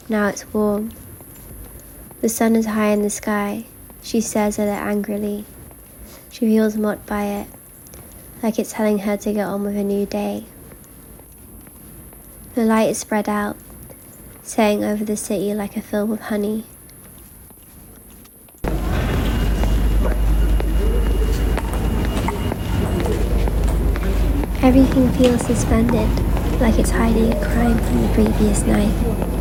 Now it's warm. The sun is high in the sky. She stares at it angrily. She feels mocked by it, like it's telling her to get on with a new day. The light is spread out, setting over the city like a film of honey. Everything feels suspended, like it's hiding a crime from the previous night.